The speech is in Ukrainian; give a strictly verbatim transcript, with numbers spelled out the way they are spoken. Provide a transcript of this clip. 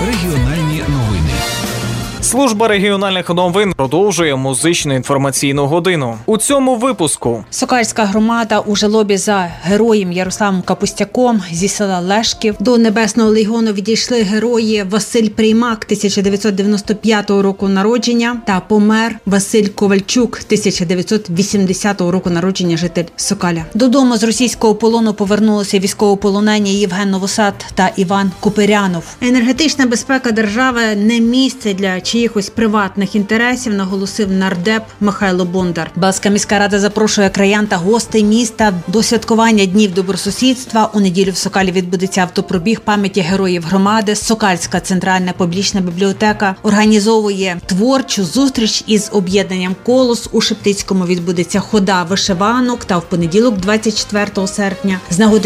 Регіональні новини. Служба регіональних новин продовжує музичну інформаційну годину. У цьому випуску. Сокальська громада у жалобі за героєм Ярославом Капустяком зі села Лешків. До Небесного легіону відійшли герої Василь Приймак тисяча дев'ятсот дев'яносто п'ятого року народження та помер Василь Ковальчук тисяча дев'ятсот вісімдесятого року народження, житель Сокаля. Додому з російського полону повернулися військовополонені Євген Новосад та Іван Купирянов. Енергетична безпека держави не місце для чиїхось приватних інтересів, наголосив нардеп Михайло Бондар. Балська міська рада запрошує краян та гостей міста до святкування Днів добросусідства. У неділю в Сокалі відбудеться автопробіг пам'яті героїв громади. Сокальська центральна публічна бібліотека організовує творчу зустріч із об'єднанням «Колос». У Шептицькому відбудеться хода вишиванок та в понеділок, двадцять четвертого серпня, з нагоди